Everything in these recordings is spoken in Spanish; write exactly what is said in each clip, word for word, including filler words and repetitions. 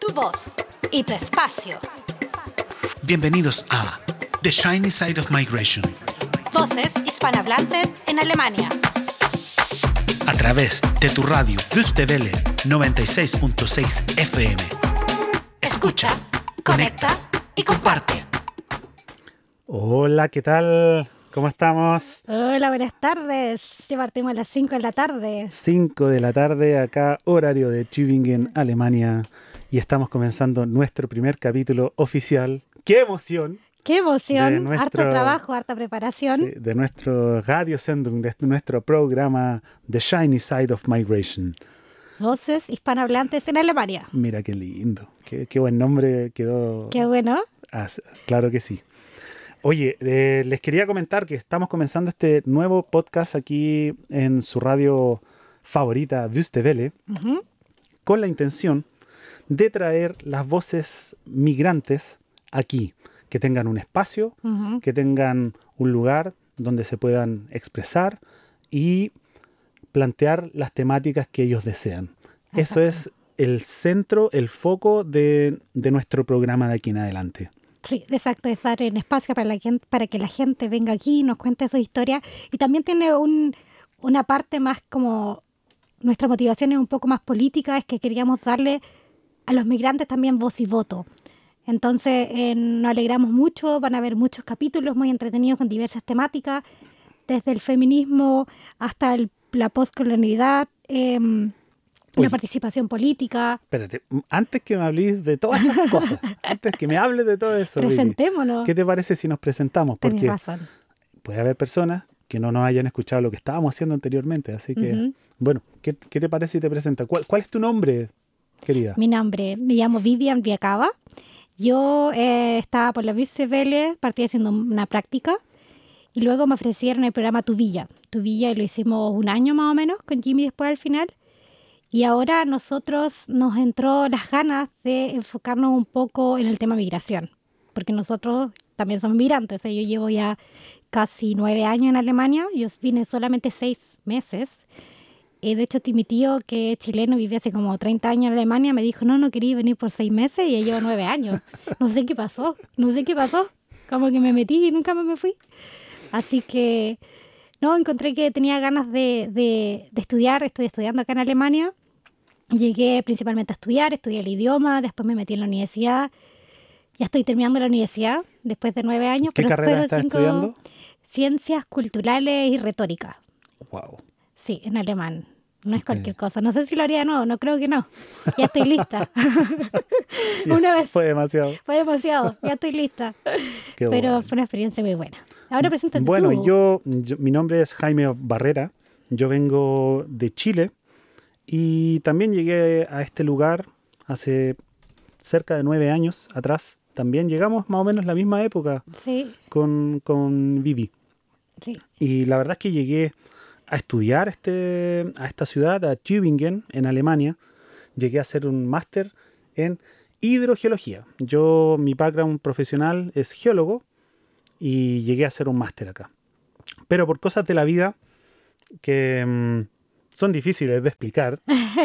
Tu voz y tu espacio. Bienvenidos a The Shiny Side of Migration. Voces hispanohablantes en Alemania. A través de tu radio Wüste Welle noventa y seis punto seis F M. Escucha, conecta y comparte. Hola, ¿qué tal? ¿Cómo estamos? Hola, buenas tardes. Ya partimos a las cinco de la tarde. cinco de la tarde, acá, horario de Tübingen, Alemania. Y estamos comenzando nuestro primer capítulo oficial. ¡Qué emoción! ¡Qué emoción! Nuestro, harto trabajo, harta preparación. Sí, de nuestro Radiosendung, de nuestro programa The Shiny Side of Migration. Voces hispanohablantes en Alemania. Mira qué lindo. Qué, qué buen nombre quedó. Qué bueno. Ah, claro que sí. Oye, eh, les quería comentar que estamos comenzando este nuevo podcast aquí en su radio favorita, Wüste Welle, Uh-huh. con la intención de traer las voces migrantes aquí, que tengan un espacio, Uh-huh. que tengan un lugar donde se puedan expresar y plantear las temáticas que ellos desean. Exacto. Eso es el centro, el foco de, de nuestro programa de aquí en adelante. Sí, exacto, estar en espacio para, la gente, para que la gente venga aquí y nos cuente su historia. Y también tiene un, una parte más como, nuestra motivación es un poco más política, es que queríamos darle a los migrantes también voz y voto. Entonces eh, nos alegramos mucho, van a haber muchos capítulos muy entretenidos con diversas temáticas, desde el feminismo hasta el, la postcolonialidad, eh, Oye, la participación política. Espérate, antes que me hables de todas esas cosas, antes que me hables de todo eso, Vicky, Presentémonos. ¿qué te parece si nos presentamos? Tenés Porque razón. puede haber personas que no nos hayan escuchado lo que estábamos haciendo anteriormente, así que, Ujú. bueno, ¿qué, qué te parece si te presentas? ¿Cuál, ¿Cuál es tu nombre, querida? Mi nombre, me llamo Vivian Viacaba. Yo eh, estaba por la Wüste Welle, partí haciendo una práctica y luego me ofrecieron el programa Tu Villa. Tu Villa y lo hicimos un año más o menos con Jimmy después al final. Y ahora nosotros nos entró las ganas de enfocarnos un poco en el tema migración, porque nosotros también somos migrantes. O sea, yo llevo ya casi nueve años en Alemania, yo vine solamente seis meses. Eh, de hecho, mi tío, que es chileno, vive hace como treinta años en Alemania, me dijo, no, no quería venir por seis meses y ya llevo nueve años. No sé qué pasó, no sé qué pasó. Como que me metí y nunca más me fui. Así que, no, encontré que tenía ganas de, de, de estudiar, estoy estudiando acá en Alemania. Llegué principalmente a estudiar, estudié el idioma, después me metí en la universidad. Ya estoy terminando la universidad después de nueve años. ¿Qué pero carrera fueron estás cinco- estudiando? Ciencias culturales y retórica. Wow. Sí, en alemán. No es Ok. cualquier cosa. No sé si lo haría de nuevo, no creo que no. Ya estoy lista. Una vez. Fue demasiado. Fue demasiado, ya estoy lista. Qué Pero bueno. fue una experiencia muy buena. Ahora preséntate Bueno, tú. yo, yo, mi nombre es Jaime Barrera, yo vengo de Chile y también llegué a este lugar hace cerca de nueve años atrás. También llegamos más o menos la misma época Sí, con, con Vivi. sí. Y la verdad es que llegué a estudiar este, a esta ciudad, a Tübingen, en Alemania. Llegué a hacer un máster en hidrogeología. Yo, mi background profesional es geólogo y llegué a hacer un máster acá. Pero por cosas de la vida que mmm, son difíciles de explicar,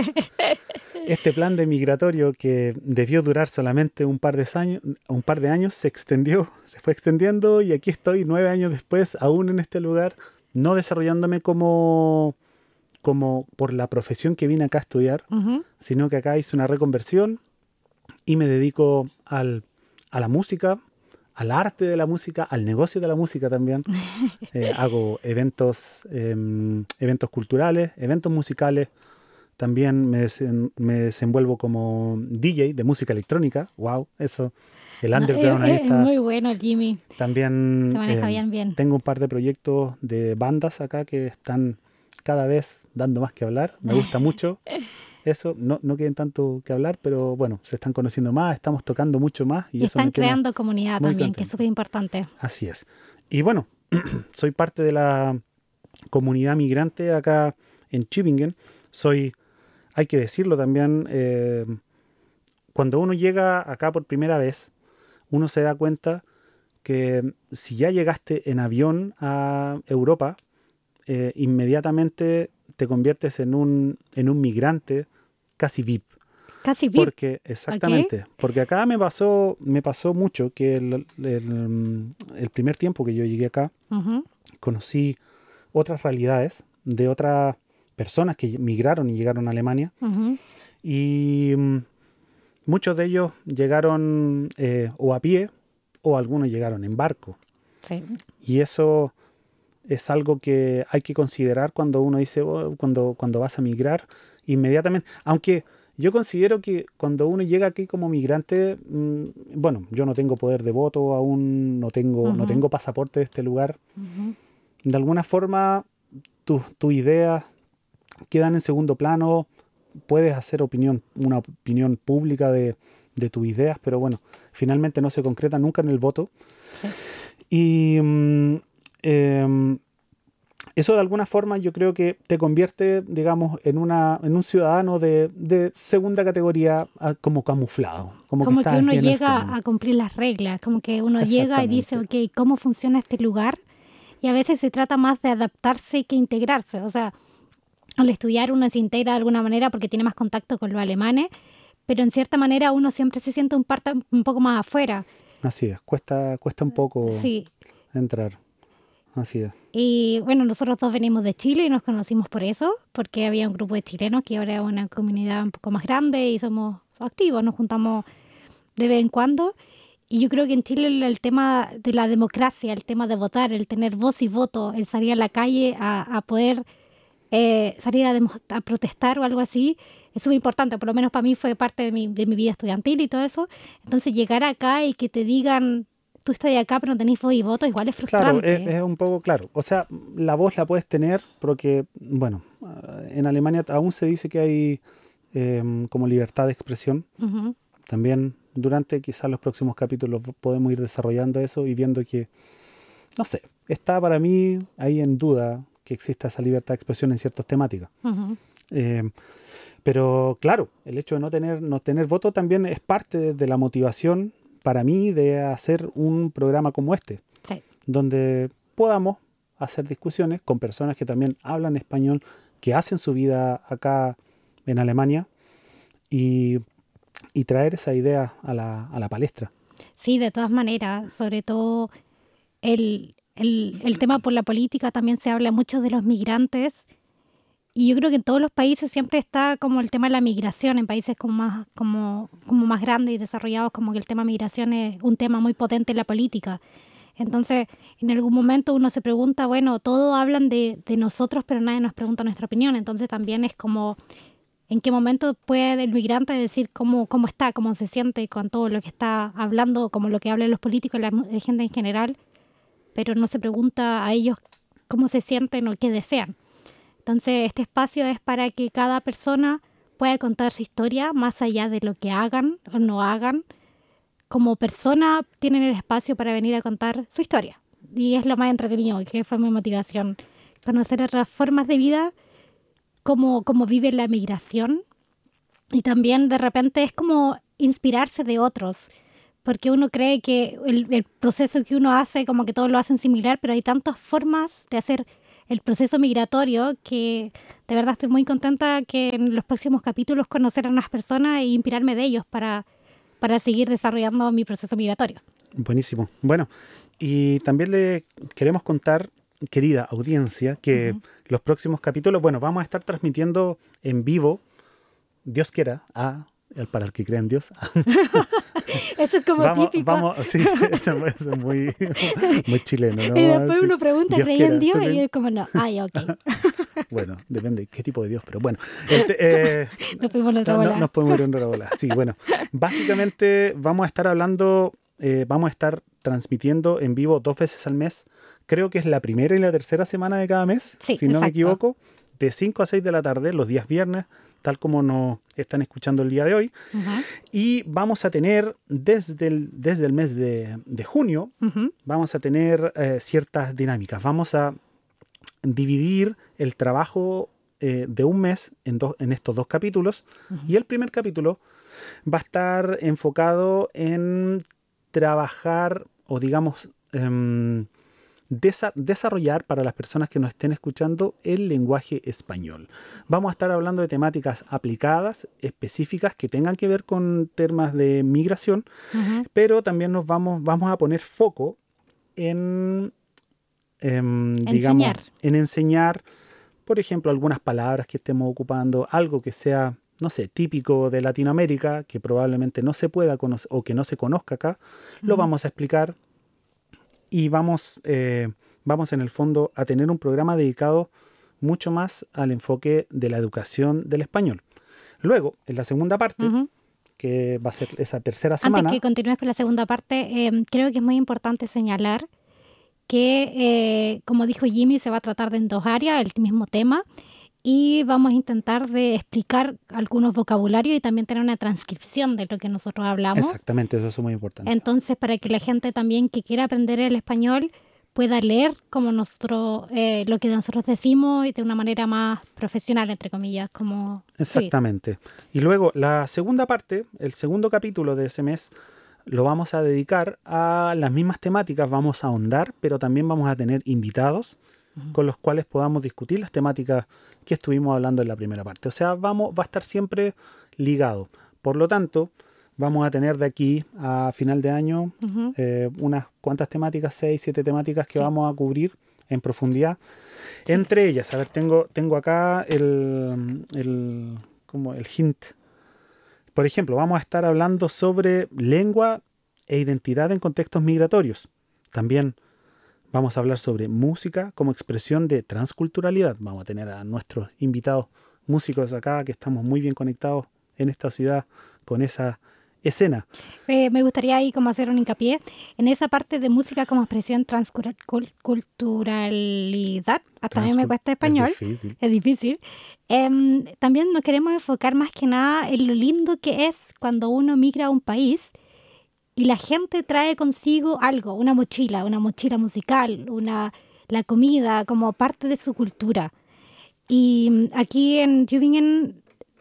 este plan de migratorio que debió durar solamente un par de años, un par de años se extendió, se fue extendiendo y aquí estoy nueve años después, aún en este lugar, no desarrollándome como, como por la profesión que vine acá a estudiar, Ujú. sino que acá hice una reconversión y me dedico al, a la música, al arte de la música, al negocio de la música también. Eh, hago eventos, eh, eventos culturales, eventos musicales. También me, desen- me desenvuelvo como D J de música electrónica. Wow, eso. El No, underground es, ahí es está. muy bueno el Jimmy. También Se maneja eh, bien, bien. tengo un par de proyectos de bandas acá que están cada vez dando más que hablar. Me gusta mucho eso. No, no quieren tanto que hablar, pero bueno, se están conociendo más, estamos tocando mucho más. Y, Y eso me están tiene creando comunidad muy también, que es contento. súper importante. Así es. Y bueno, soy parte de la comunidad migrante acá en Tübingen. Soy, hay que decirlo también, eh, cuando uno llega acá por primera vez, uno se da cuenta que si ya llegaste en avión a Europa, eh, inmediatamente te conviertes en un, en un migrante casi V I P. Casi V I P. Porque, exactamente, okay. Porque acá me pasó, me pasó mucho que el, el, el primer tiempo que yo llegué acá, uh-huh. conocí otras realidades de otras personas que migraron y llegaron a Alemania. Uh-huh. Y um, muchos de ellos llegaron eh, o a pie o algunos llegaron en barco. Sí. Y eso es algo que hay que considerar cuando uno dice, oh, cuando, cuando vas a migrar inmediatamente. Aunque yo considero que cuando uno llega aquí como migrante, mmm, bueno, yo no tengo poder de voto aún, no tengo, uh-huh. no tengo pasaporte de este lugar. Uh-huh. De alguna forma, tus tu ideas quedan en segundo plano. Puedes hacer opinión, una opinión pública de, de tus ideas, pero bueno, finalmente no se concreta nunca en el voto. Sí. Y um, eh, eso de alguna forma yo creo que te convierte, digamos, en una en un ciudadano de, de segunda categoría, como camuflado. Como, como que, que uno llega a cumplir las reglas, como que uno llega y dice, ok, ¿cómo funciona este lugar? Y a veces se trata más de adaptarse que integrarse. O sea, al estudiar uno se integra de alguna manera porque tiene más contacto con los alemanes, pero en cierta manera uno siempre se siente un, parte, un poco más afuera. Así es, cuesta, cuesta un poco sí. entrar. Así es. Y bueno, nosotros dos venimos de Chile y nos conocimos por eso, porque había un grupo de chilenos que ahora es una comunidad un poco más grande y somos activos, nos juntamos de vez en cuando. Y yo creo que en Chile el, el tema de la democracia, el tema de votar, el tener voz y voto, el salir a la calle a, a poder eh, salir a, demo- a protestar o algo así, es súper importante. Por lo menos para mí fue parte de mi, de mi vida estudiantil y todo eso. Entonces llegar acá y que te digan, tú estás de acá pero no tenés voz y voto, igual es frustrante. Claro, es, es un poco claro. O sea, la voz la puedes tener porque, bueno, en Alemania aún se dice que hay eh, como libertad de expresión. Uh-huh. También durante quizás los próximos capítulos podemos ir desarrollando eso y viendo que, no sé, está para mí ahí en duda que exista esa libertad de expresión en ciertas temáticas. Uh-huh. Eh, pero claro, el hecho de no tener, no tener voto también es parte de, de la motivación para mí de hacer un programa como este, sí. donde podamos hacer discusiones con personas que también hablan español, que hacen su vida acá en Alemania y, y traer esa idea a la, a la palestra. Sí, de todas maneras, sobre todo el, el, el tema por la política, también se habla mucho de los migrantes. Y yo creo que en todos los países siempre está como el tema de la migración, en países como más, como, como más grandes y desarrollados, como que el tema migración es un tema muy potente en la política. Entonces, en algún momento uno se pregunta, bueno, todos hablan de, de nosotros, pero nadie nos pregunta nuestra opinión. Entonces también es como, ¿en qué momento puede el migrante decir cómo, cómo está, cómo se siente con todo lo que está hablando, como lo que hablan los políticos y la gente en general? Pero no se pregunta a ellos cómo se sienten o qué desean. Entonces, este espacio es para que cada persona pueda contar su historia más allá de lo que hagan o no hagan. Como persona tienen el espacio para venir a contar su historia. Y es lo más entretenido, que fue mi motivación. Conocer otras formas de vida, cómo, cómo vive la migración. Y también de repente es como inspirarse de otros. Porque uno cree que el, el proceso que uno hace, como que todos lo hacen similar, pero hay tantas formas de hacer el proceso migratorio que de verdad estoy muy contenta que en los próximos capítulos conocer a unas personas e inspirarme de ellos para, para seguir desarrollando mi proceso migratorio. Buenísimo. Bueno, y también le queremos contar, querida audiencia, que uh-huh. los próximos capítulos, bueno, vamos a estar transmitiendo en vivo, Dios quiera, a... para el que cree en Dios. Eso es como vamos, típico. Vamos, sí, eso, eso es muy, muy chileno, ¿no? Y después sí. uno pregunta, ¿creí en Dios? Y es como, no, ay, ok. Bueno, depende de qué tipo de Dios, pero bueno. Este, eh, nos fuimos en otra no, bola. No, nos podemos ir en otra bola. Sí, bueno. Básicamente vamos a estar hablando, eh, vamos a estar transmitiendo en vivo dos veces al mes. Creo que es la primera y la tercera semana de cada mes, sí, si no exacto. me equivoco. De cinco a seis de la tarde, los días viernes, tal como nos están escuchando el día de hoy. Uh-huh. Y vamos a tener, desde el, desde el mes de, de junio, uh-huh. vamos a tener eh, ciertas dinámicas. Vamos a dividir el trabajo eh, de un mes en, dos, en estos dos capítulos. Uh-huh. Y el primer capítulo va a estar enfocado en trabajar, o digamos, eh, desa- desarrollar para las personas que nos estén escuchando el lenguaje español. Vamos a estar hablando de temáticas aplicadas, específicas, que tengan que ver con temas de migración, Ujú. pero también nos vamos, vamos a poner foco en, em, digamos, Enseñar. en enseñar, por ejemplo, algunas palabras que estemos ocupando, algo que sea, no sé, típico de Latinoamérica, que probablemente no se pueda conocer o que no se conozca acá, lo Ujú. vamos a explicar y vamos, eh, vamos en el fondo a tener un programa dedicado mucho más al enfoque de la educación del español. Luego, en la segunda parte, Ujú. que va a ser esa tercera semana, Antes que continúes con la segunda parte, eh, creo que es muy importante señalar que, eh, como dijo Jimmy, se va a tratar de en dos áreas, el mismo tema, y vamos a intentar de explicar algunos vocabularios y también tener una transcripción de lo que nosotros hablamos. exactamente, eso es muy importante. Entonces, para que la gente también que quiera aprender el español pueda leer como nosotros, eh, lo que nosotros decimos y de una manera más profesional, entre comillas, como fluir. Exactamente. Y luego la segunda parte, el segundo capítulo de ese mes, lo vamos a dedicar a las mismas temáticas, vamos a ahondar, pero también vamos a tener invitados con los cuales podamos discutir las temáticas que estuvimos hablando en la primera parte. O sea, vamos, va a estar siempre ligado. Por lo tanto, vamos a tener de aquí a final de año Ujú. eh, unas cuantas temáticas, seis, siete temáticas que Sí. vamos a cubrir en profundidad. Entre ellas, a ver, tengo, tengo acá el, el, como el hint. Por ejemplo, vamos a estar hablando sobre lengua e identidad en contextos migratorios. También vamos a hablar sobre música como expresión de transculturalidad. Vamos a tener a nuestros invitados músicos acá que estamos muy bien conectados en esta ciudad con esa escena. Eh, me gustaría ahí como hacer un hincapié en esa parte de música como expresión transculturalidad. Hasta a mí me Transcul- cuesta español. Es difícil. Es difícil. Em, también nos queremos enfocar más que nada en lo lindo que es cuando uno migra a un país y la gente trae consigo algo, una mochila, una mochila musical, una, la comida como parte de su cultura. Y mm, aquí en Tübingen,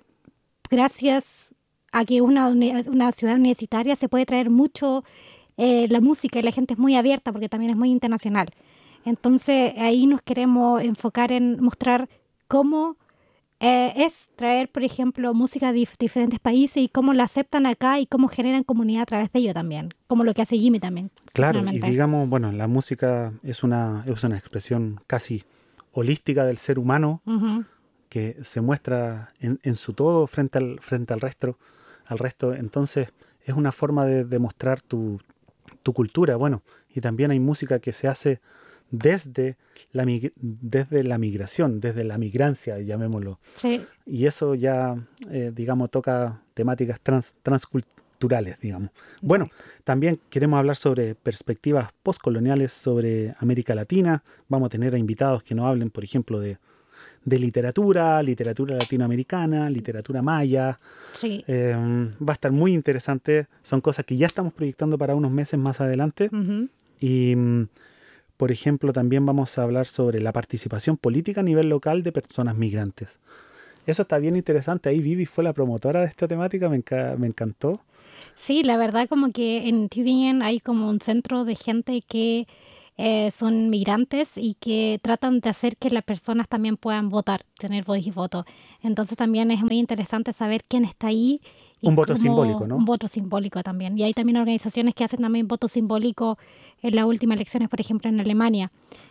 gracias a que es una, uni- una ciudad universitaria, se puede traer mucho eh, la música y la gente es muy abierta porque también es muy internacional. Entonces ahí nos queremos enfocar en mostrar cómo eh, es traer, por ejemplo, música de dif- diferentes países y cómo la aceptan acá y cómo generan comunidad a través de ello también, como lo que hace Jimmy también. Claro, y personalmente. digamos, bueno, la música es una, es una expresión casi holística del ser humano Ujú. que se muestra en, en su todo frente al, frente al resto, al resto. Entonces, es una forma de demostrar tu, tu cultura. Bueno, y también hay música que se hace desde la, mig- desde la migración, desde la migrancia, llamémoslo. Sí. Y eso ya, eh, digamos, toca temáticas trans, transculturales, digamos. Bueno, también queremos hablar sobre perspectivas postcoloniales sobre América Latina. Vamos a tener a invitados que nos hablen, por ejemplo, de, de literatura, literatura latinoamericana, literatura maya. Sí. Eh, va a estar muy interesante. Son cosas que ya estamos proyectando para unos meses más adelante. Ujú. Y, mm, por ejemplo, también vamos a hablar sobre la participación política a nivel local de personas migrantes. Eso está bien interesante. Ahí Vivi fue la promotora de esta temática, me, enca- me encantó. Sí, la verdad como que en Tübingen hay como un centro de gente que eh, son migrantes y que tratan de hacer que las personas también puedan votar, tener voz y voto. Entonces también es muy interesante saber quién está ahí. y Un voto cómo- simbólico, ¿no? Un voto simbólico también. Y hay también organizaciones que hacen también voto simbólico en las últimas elecciones, por ejemplo, en Alemania.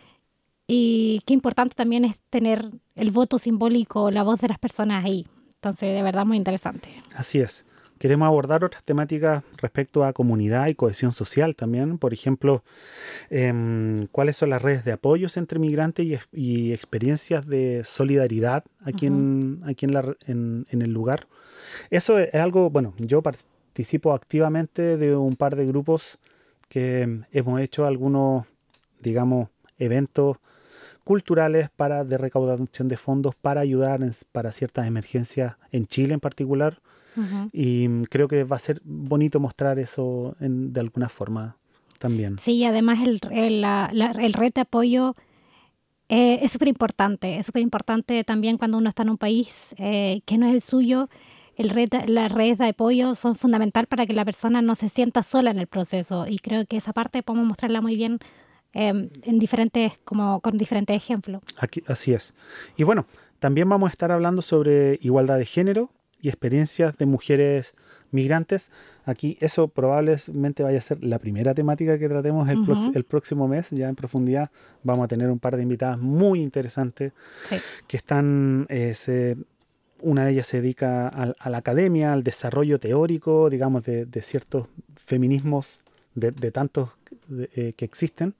Y qué importante también es tener el voto simbólico, la voz de las personas ahí. Entonces, de verdad, muy interesante. Así es. Queremos abordar otras temáticas respecto a comunidad y cohesión social también. Por ejemplo, em, cuáles son las redes de apoyos entre migrantes y, ex- y experiencias de solidaridad aquí, en, aquí en, la re- en- en el lugar. Eso es algo, bueno, yo participo activamente de un par de grupos que hemos hecho algunos, digamos, eventos culturales para de recaudación de fondos para ayudar en- para ciertas emergencias en Chile en particular. Ujú. Y mm, creo que va a ser bonito mostrar eso en- de alguna forma también. Sí, además el, el, la- la- el red de apoyo eh, es súper importante. Es súper importante también cuando uno está en un país eh, que no es el suyo. El red, las redes de apoyo son fundamental para que la persona no se sienta sola en el proceso. Y creo que esa parte podemos mostrarla muy bien eh, en diferentes, como con diferentes ejemplos. Aquí, así es. Y bueno, también vamos a estar hablando sobre igualdad de género y experiencias de mujeres migrantes. Aquí eso probablemente vaya a ser la primera temática que tratemos el, uh-huh. prox- el próximo mes, ya en profundidad. Vamos a tener un par de invitadas muy interesantes sí. que están... Eh, se, una de ellas se dedica a, a la academia, al desarrollo teórico, digamos, de, de ciertos feminismos, de, de tantos de, eh, que existen.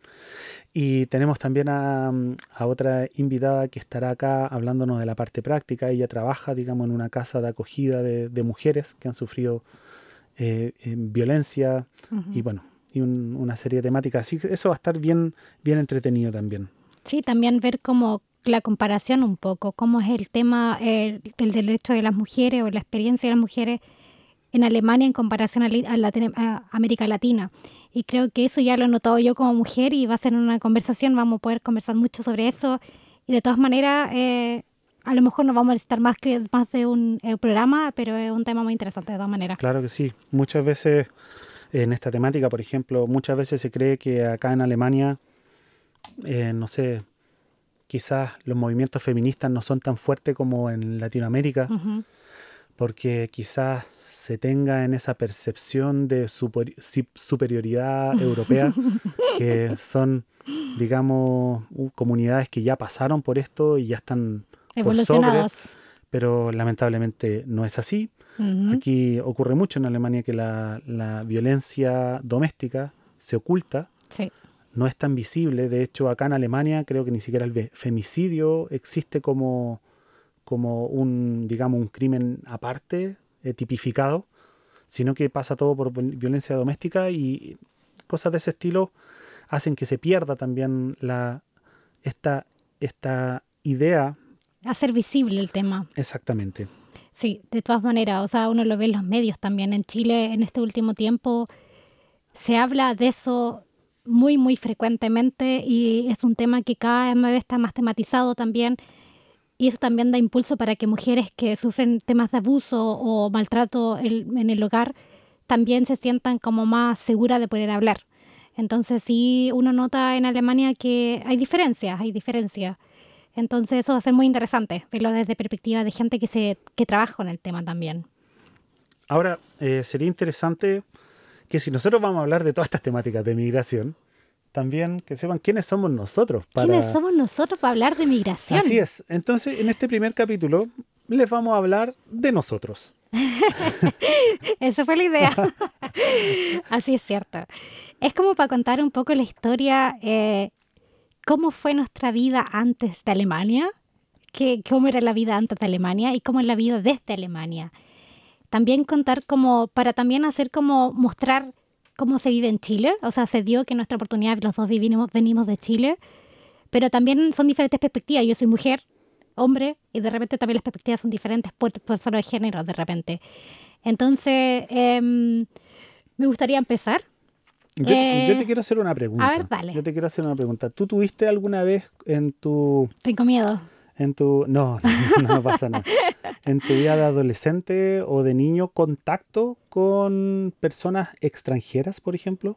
Y tenemos también a, a otra invitada que estará acá hablándonos de la parte práctica. Ella trabaja, digamos, en una casa de acogida de, de mujeres que han sufrido eh, eh, violencia uh-huh. y bueno, y un, una serie de temáticas. Así que eso va a estar bien, bien entretenido también. Sí, también ver cómo la comparación un poco, cómo es el tema eh, del derecho de las mujeres o la experiencia de las mujeres en Alemania en comparación a, a, Latin- a América Latina. Y creo que eso ya lo he notado yo como mujer y va a ser una conversación, vamos a poder conversar mucho sobre eso. Y de todas maneras, eh, a lo mejor no vamos a necesitar más, que, más de un eh, programa, pero es un tema muy interesante de todas maneras. Claro que sí. Muchas veces en esta temática, por ejemplo, muchas veces se cree que acá en Alemania, eh, no sé, quizás los movimientos feministas no son tan fuertes como en Latinoamérica, uh-huh. porque quizás se tenga en esa percepción de super, superioridad europea, que son, digamos, comunidades que ya pasaron por esto y ya están por sobre, pero lamentablemente no es así. Uh-huh. Aquí ocurre mucho en Alemania que la, la violencia doméstica se oculta. Sí. No es tan visible. De hecho, acá en Alemania creo que ni siquiera el femicidio existe como, como un, digamos, un crimen aparte, eh, tipificado, sino que pasa todo por violencia doméstica y cosas de ese estilo hacen que se pierda también la, esta, esta idea. Hacer visible el tema. Exactamente. Sí, de todas maneras, o sea, uno lo ve en los medios también. En Chile, en este último tiempo, se habla de eso muy, muy frecuentemente y es un tema que cada vez está más tematizado también y eso también da impulso para que mujeres que sufren temas de abuso o maltrato el, en el hogar también se sientan como más seguras de poder hablar. Entonces sí, uno nota en Alemania que hay diferencias, hay diferencias. Entonces eso va a ser muy interesante, verlo desde perspectiva de gente que, se, que trabaja con el tema también. Ahora, eh, sería interesante que si nosotros vamos a hablar de todas estas temáticas de migración, también que sepan quiénes somos nosotros. Para... ¿Quiénes somos nosotros para hablar de migración? Así es. Entonces, en este primer capítulo, les vamos a hablar de nosotros. Esa fue la idea. Así es cierto. Es como para contar un poco la historia, eh, cómo fue nuestra vida antes de Alemania, que, cómo era la vida antes de Alemania y cómo es la vida desde Alemania. También contar como, para también hacer como mostrar cómo se vive en Chile. O sea, se dio que nuestra oportunidad, los dos vivimos, venimos de Chile, pero también son diferentes perspectivas. Yo soy mujer, hombre, y de repente también las perspectivas son diferentes por, por solo de género, de repente. Entonces, eh, me gustaría empezar. Yo, eh, yo te quiero hacer una pregunta. A ver, dale. Yo te quiero hacer una pregunta. ¿Tú tuviste alguna vez en tu... Tengo miedo. En tu... No, no, no pasa nada. En tu vida de adolescente o de niño, contacto con personas extranjeras, por ejemplo?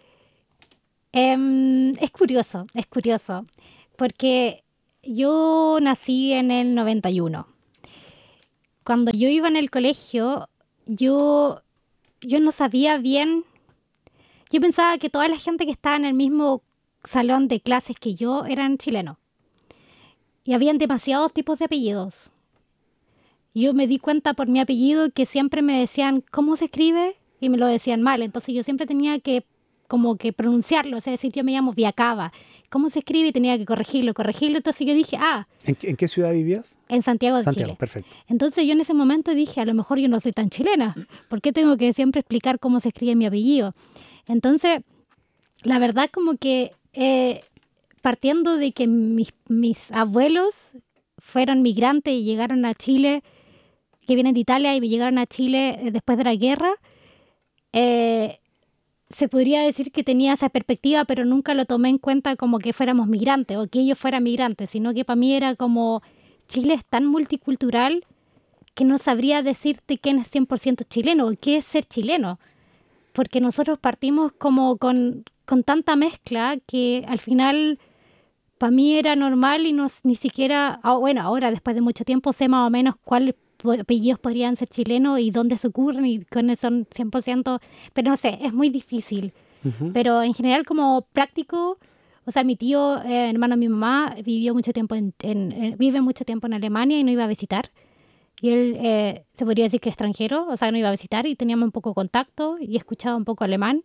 Eh, es curioso, es curioso, porque yo nací en el noventa y uno. Cuando yo iba en el colegio, yo, yo no sabía bien, yo pensaba que toda la gente que estaba en el mismo salón de clases que yo eran chilenos. Y habían demasiados tipos de apellidos. Yo me di cuenta por mi apellido que siempre me decían cómo se escribe y me lo decían mal. Entonces yo siempre tenía que como que pronunciarlo. O sea, decir, yo me llamo Viacaba. ¿Cómo se escribe? Y tenía que corregirlo, corregirlo. Entonces yo dije, ah. ¿En qué, en qué ciudad vivías? En Santiago de Santiago, Chile. Perfecto. Entonces yo en ese momento dije, a lo mejor yo no soy tan chilena. ¿Por qué tengo que siempre explicar cómo se escribe mi apellido? Entonces, la verdad como que... Eh, partiendo de que mis, mis abuelos fueron migrantes y llegaron a Chile, que vienen de Italia y llegaron a Chile después de la guerra, eh, se podría decir que tenía esa perspectiva, pero nunca lo tomé en cuenta como que fuéramos migrantes o que ellos fueran migrantes, sino que para mí era como Chile es tan multicultural que no sabría decirte quién es cien por ciento chileno o qué es ser chileno, porque nosotros partimos como con... con tanta mezcla que al final para mí era normal y no ni siquiera, ah, bueno, ahora después de mucho tiempo sé más o menos cuáles apellidos podrían ser chilenos y dónde se ocurren y cuáles son cien por ciento, pero no sé, es muy difícil. Uh-huh. Pero en general como práctico, o sea, mi tío, eh, hermano de mi mamá, vivió mucho tiempo en, en, en, vive mucho tiempo en Alemania y no iba a visitar. Y él eh, se podría decir que es extranjero, o sea, no iba a visitar y teníamos un poco de contacto y escuchaba un poco alemán.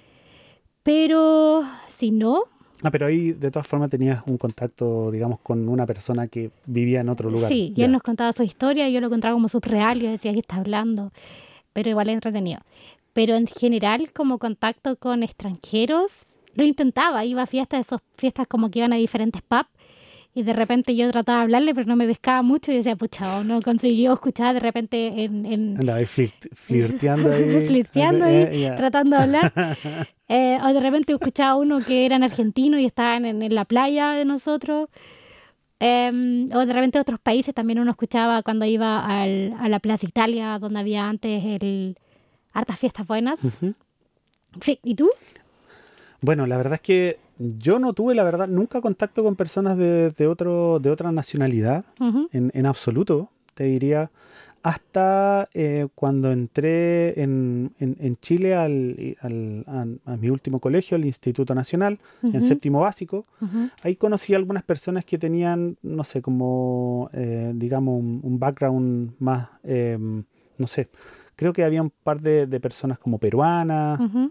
Pero si no... Ah, pero ahí de todas formas tenías un contacto, digamos, con una persona que vivía en otro lugar. Sí, y él nos contaba su historia y yo lo encontraba como subreal, yo decía, ¿qué está hablando? Pero igual es entretenido. Pero en general, como contacto con extranjeros, lo intentaba, iba a fiestas, esas fiestas como que iban a diferentes pubs, y de repente yo trataba de hablarle, pero no me pescaba mucho, y decía, pucha, no consiguió escuchar de repente en... en Andaba ahí flirt, flirteando ahí. flirteando ahí, eh, yeah. tratando de hablar. Eh, o de repente escuchaba uno que eran argentinos y estaban en, en la playa de nosotros. Eh, o de repente otros países también uno escuchaba cuando iba al, a la Plaza Italia, donde había antes el hartas fiestas buenas. Uh-huh. Sí, ¿y tú? Bueno, la verdad es que yo no tuve, la verdad, nunca contacto con personas de, de, otro, de otra nacionalidad, uh-huh. en, en absoluto, te diría, hasta eh, cuando entré en, en, en Chile al, al, a, a mi último colegio, el Instituto Nacional, uh-huh. en séptimo básico. Uh-huh. Ahí conocí a algunas personas que tenían, no sé, como, eh, digamos, un, un background más, eh, no sé, creo que había un par de, de personas como peruanas, uh-huh.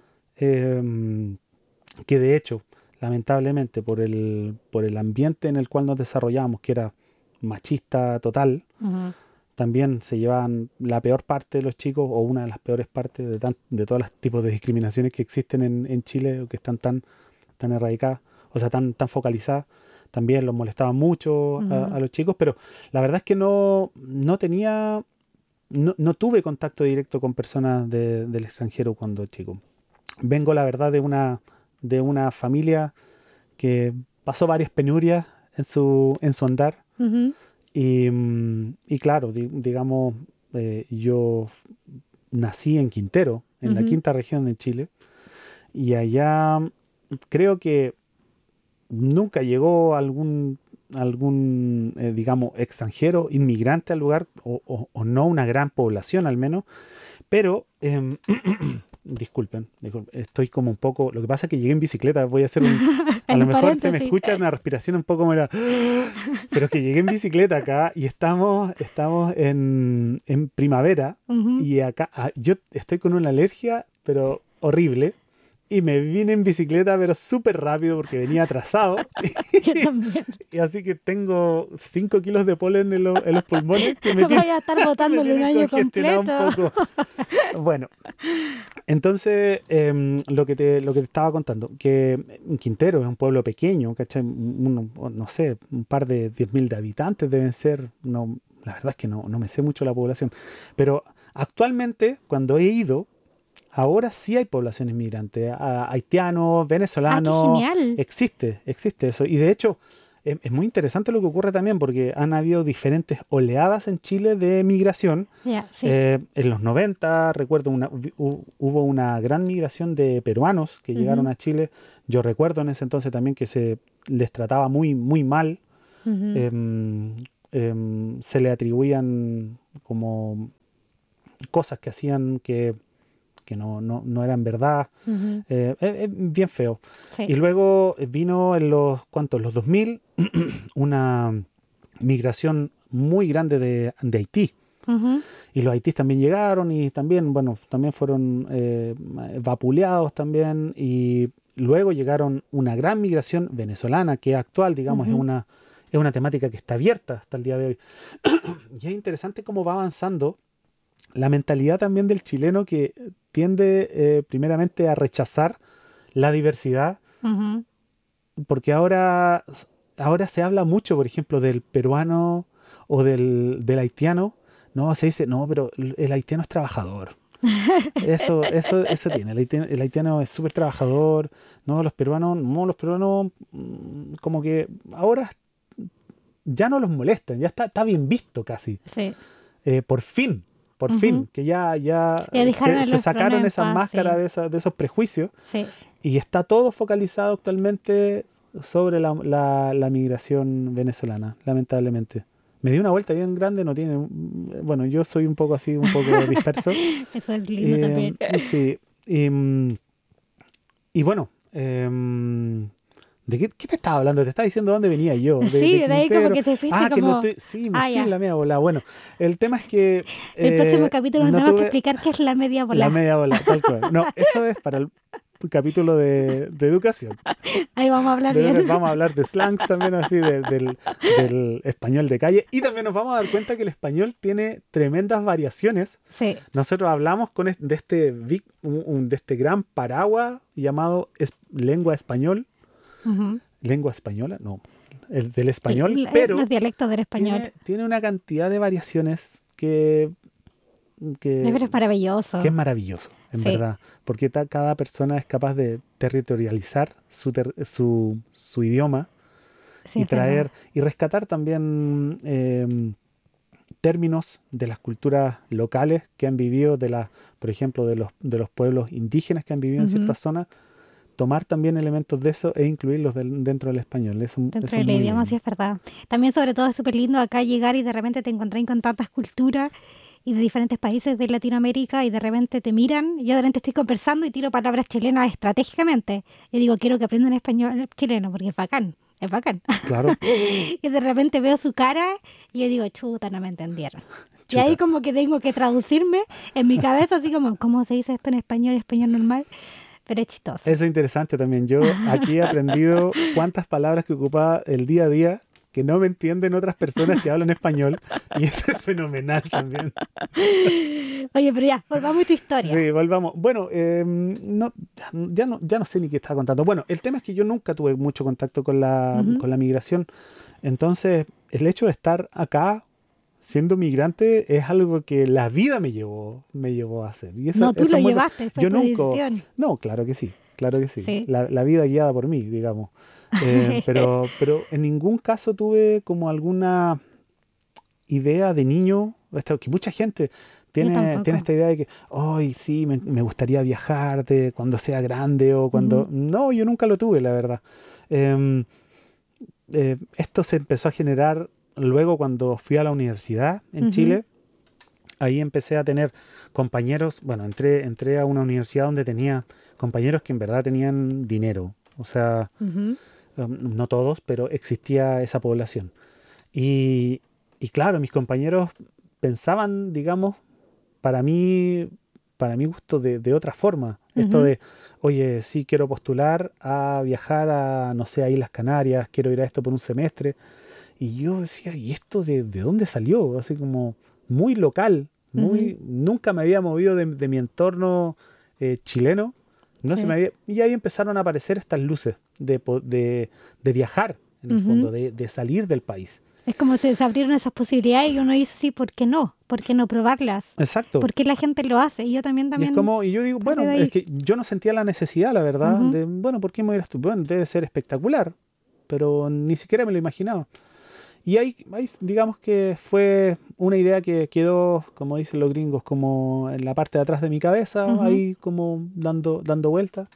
eh, que de hecho, lamentablemente, por el, por el ambiente en el cual nos desarrollábamos, que era machista total, uh-huh. también se llevaban la peor parte de los chicos, o una de las peores partes de, tan, de todos los tipos de discriminaciones que existen en, en Chile, que están tan, tan erradicadas, o sea, tan, tan focalizadas. También los molestaban mucho uh-huh. a, a los chicos, pero la verdad es que no, no tenía, no, no tuve contacto directo con personas de, del extranjero cuando chico. Vengo, la verdad, de una... de una familia que pasó varias penurias en su, en su andar. Uh-huh. Y, y claro, di, digamos, eh, yo nací en Quintero, en uh-huh. la quinta región de Chile, y allá creo que nunca llegó algún, algún eh, digamos, extranjero, inmigrante al lugar, o, o, o no una gran población al menos, pero... Eh, Disculpen, disculpen, estoy como un poco... Lo que pasa es que llegué en bicicleta, voy a hacer un... A lo mejor se me escucha una respiración un poco... Mera, pero es que llegué en bicicleta acá y estamos, estamos en, en primavera uh-huh. y acá yo estoy con una alergia, pero horrible. Y me vine en bicicleta, pero súper rápido porque venía atrasado. Yo también. Y así que tengo cinco kilos de polen en, lo, en los pulmones. Que me voy a estar botándole un año completo. Un poco. Bueno, entonces, eh, lo, que te, lo que te estaba contando, que Quintero es un pueblo pequeño, ¿cachai? Un, no sé, un par de diez mil de habitantes deben ser. No, la verdad es que no, no me sé mucho la población. Pero actualmente, cuando he ido, ahora sí hay población inmigrante, haitianos, venezolanos. Ah, qué genial. Existe, existe eso. Y de hecho, es, es muy interesante lo que ocurre también, porque han habido diferentes oleadas en Chile de migración. Yeah, sí. eh, en los noventa, recuerdo, una, hubo una gran migración de peruanos que uh-huh. llegaron a Chile. Yo recuerdo en ese entonces también que se les trataba muy, muy mal. Uh-huh. eh, eh, se le atribuían como cosas que hacían que... que no, no, no eran verdad, uh-huh. eh, eh, bien feo. Sí. Y luego vino en los, ¿cuántos? Los dos mil, una migración muy grande de, de Haití. Uh-huh. Y los haitises también llegaron y también, bueno, también fueron eh, vapuleados también. Y luego llegaron una gran migración venezolana, que es actual, digamos, uh-huh. es una, es una temática que está abierta hasta el día de hoy. Y es interesante cómo va avanzando la mentalidad también del chileno, que tiende eh, primeramente a rechazar la diversidad, uh-huh. porque ahora, ahora se habla mucho, por ejemplo, del peruano o del, del haitiano. No, se dice, no, pero el haitiano es trabajador. Eso, eso, eso tiene. El haitiano, el haitiano es súper trabajador. No, los peruanos, no, los peruanos como que ahora ya no los molestan, ya está, está bien visto casi. Sí. Eh, por fin. Por uh-huh. fin, que ya, ya, ya se, se sacaron problemas, esas máscaras sí. de, esa, de esos prejuicios. Sí. y está todo focalizado actualmente sobre la, la, la migración venezolana, lamentablemente. Me dio una vuelta bien grande, no tiene... Bueno, yo soy un poco así, un poco disperso. Eso es lindo Eh, también. Sí. Y, mm, y bueno, em, ¿de qué, qué te estaba hablando? Te estaba diciendo dónde venía yo. De, Sí, de de ahí como Quintero. que te fuiste Ah, que no como... estoy... Sí, me Ah, fui ya. en la media bola. Bueno, el tema es que... El eh, próximo capítulo nos no tenemos que tuve- explicar qué es la media bola. La media bola, tal cual. No, eso es para el capítulo de, de educación. Ahí vamos a hablar De- bien. vamos a hablar de slangs también, así, de- del, del español de calle. Y también nos vamos a dar cuenta que el español tiene tremendas variaciones. Sí. Nosotros hablamos con es- de, este, big- un- un- de este gran paraguas llamado es- lengua español. Ujú. ¿Lengua española? No, el del español, El- el- pero los dialectos del español. tiene, tiene una cantidad de variaciones que, que, Es maravilloso. que es maravilloso, en Sí. verdad. Porque ta- cada persona es capaz de territorializar su, ter- su, su idioma Sí, y es traer verdad. y rescatar también eh, términos de las culturas locales que han vivido, de la, por ejemplo, de los, de los pueblos indígenas que han vivido en Ujú. ciertas zonas, tomar también elementos de eso e incluirlos del- dentro del español. Eso, Dentro eso del es muy idioma, lindo. sí es verdad. También, sobre todo, es súper lindo acá llegar y de repente te encontrás con tantas culturas y de diferentes países de Latinoamérica y de repente te miran. Yo de repente estoy conversando y tiro palabras chilenas estratégicamente. Y digo, quiero que aprendan español chileno porque es bacán, es bacán. Claro. Y de repente veo su cara y yo digo, chuta, no me entendieron. Y Chuta. ahí como que tengo que traducirme en mi cabeza, así como, ¿cómo se dice esto en español, español normal? Pero es chistoso. Eso es interesante también. Yo aquí he aprendido cuántas palabras que ocupaba el día a día que no me entienden otras personas que hablan español, y eso es fenomenal también. Oye, pero ya, volvamos a tu historia. Sí, volvamos. Bueno, eh, no, ya, no, ya no sé ni qué estaba contando. Bueno, el tema es que yo nunca tuve mucho contacto con la, Ujú. con la migración. Entonces, el hecho de estar acá siendo migrante es algo que la vida me llevó, me llevó a hacer. Y eso, No, tú eso lo es muy- llevaste, fue yo tu nunca, decisión. no, claro que sí, claro que sí. Sí. La, la vida guiada por mí, digamos. Eh, pero, pero en ningún caso tuve como alguna idea de niño, esto, que mucha gente tiene, tampoco. tiene esta idea de que, ay, sí, me, me gustaría viajar de cuando sea grande o cuando... Ujú. No, yo nunca lo tuve, la verdad. Em, eh, esto se empezó a generar luego cuando fui a la universidad en Ujú. Chile. Ahí empecé a tener compañeros, bueno, entré, entré a una universidad donde tenía compañeros que en verdad tenían dinero. O sea, Ujú. um, no todos, pero existía esa población. Y, y claro, mis compañeros pensaban, digamos, para mí, para mi gusto, de, de otra forma. Esto Ujú. de, oye, sí quiero postular a viajar a, no sé, a Islas Canarias, quiero ir a esto por un semestre. Y yo decía, ¿y esto de, de dónde salió? Así como muy local, muy, nunca me había movido de, de mi entorno eh, chileno. No Sí. se me había, y ahí empezaron a aparecer estas luces de, po- de, de viajar, en el Ujú. fondo, de, de salir del país. Es como si se abrieron esas posibilidades y uno dice, sí, ¿por qué no? ¿Por qué no probarlas? Exacto. ¿Por qué la gente lo hace? Y yo también Y también. es como, y yo digo, parte bueno, de ahí. es que yo no sentía la necesidad, la verdad, Ujú. de, bueno, ¿por qué me voy a ir a estu- Bueno, debe ser espectacular, pero ni siquiera me lo imaginaba. Y ahí, ahí, digamos que fue una idea que quedó, como dicen los gringos, como en la parte de atrás de mi cabeza, Ujú. ahí como dando, dando vueltas.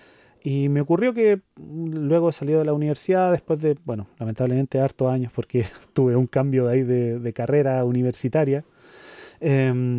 Y me ocurrió que mm, luego salió de la universidad, después de, bueno, lamentablemente hartos años, porque tuve un cambio de ahí de, de carrera universitaria. em,